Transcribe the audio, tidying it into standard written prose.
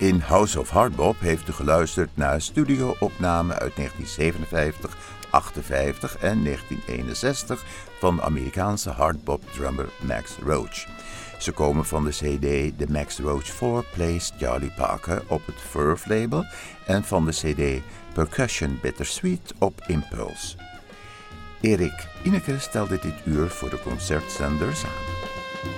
In House of Hardbop heeft u geluisterd naar studio-opnamen uit 1957, 58 en 1961 van de Amerikaanse hardbop-drummer Max Roach. Ze komen van de CD The Max Roach 4 Plays Charlie Parker op het Verve label en van de CD Percussion Bittersweet op Impulse. Erik Ineke stelde dit uur voor de concertzender samen.